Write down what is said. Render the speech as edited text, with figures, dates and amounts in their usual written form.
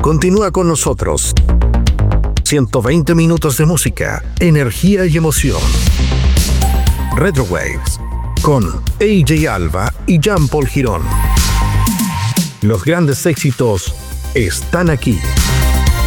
Continúa con nosotros. 120 minutos de música, energía y emoción. Retrowaves con AJ Alba y Jean Paul Girón. Los grandes éxitos están aquí.